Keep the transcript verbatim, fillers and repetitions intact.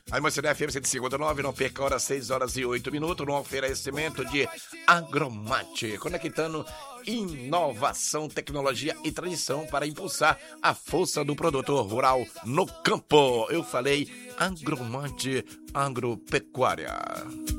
Aí Mocidade F M cento e cinco ponto nove, não perca a hora, seis horas e oito minutos, no oferecimento de Agromate, conectando inovação, tecnologia e tradição para impulsar a força do produtor rural no campo. Eu falei Agromate Agropecuária.